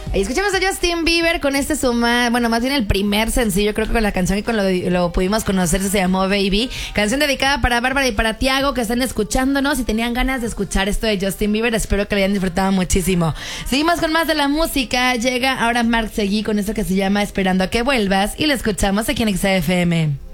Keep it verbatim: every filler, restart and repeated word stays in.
Y escuchamos a Justin Bieber con este suma, bueno, más bien el primer sencillo, creo que con la canción que con lo, lo pudimos conocer se llamó Baby. Canción dedicada para Bárbara y para Tiago, que están escuchándonos y tenían ganas de escuchar esto de Justin Bieber. Espero que lo hayan disfrutado muchísimo. Seguimos con más de la música. Llega ahora Marc Seguí con esto que se llama Esperando a que vuelvas y lo escuchamos aquí en X F M.